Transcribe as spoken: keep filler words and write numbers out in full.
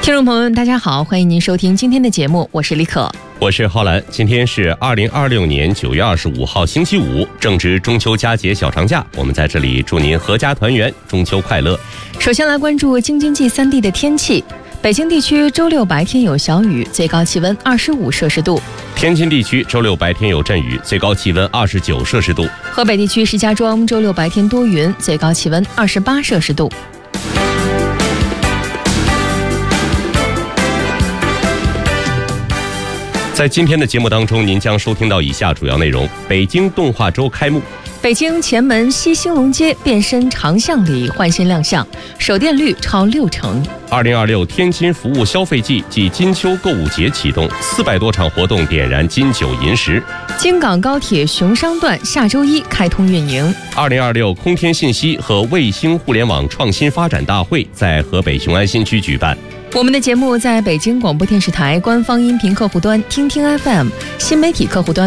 听众朋友们，大家好，欢迎您收听今天的节目，我是李可， 我是浩然。今天是二零二六年九月二十五号星期五，正值中秋佳节小长假，我们在这里祝您阖家团圆，中秋快乐。 首先来关注京津冀三地的天气。北京地区周六白天有小雨，最高气温二十五摄氏度； 天津地区周六白天有阵雨，最高气温二十九摄氏度； 河北地区石家庄周六白天多云，最高气温二十八摄氏度。 在今天的节目当中，您将收听到以下主要内容：北京动画周开幕， 北京前门西兴隆街变身长巷里换新亮相，手电率超六成。 二零二六天津服务消费季暨金秋购物节启动，四百多场活动点燃金九银十。 京港高铁熊商段下周一开通运营。 二零二六空天信息和卫星互联网创新发展大会在河北雄安新区举办。 我们的节目在北京广播电视台官方音频客户端听听 F M 新媒体客户端